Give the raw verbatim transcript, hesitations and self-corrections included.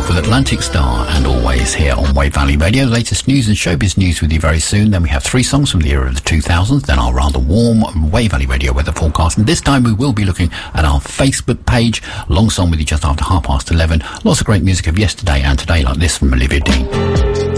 with Atlantic Star and Always here on Wave Valley Radio. The latest news and showbiz news with you very soon. Then we have three songs from the era of the two thousands, then our rather warm Wave Valley Radio weather forecast. And this time we will be looking at our Facebook page. Long song with you just after half past eleven. Lots of great music of yesterday and today, like this from Olivia Dean.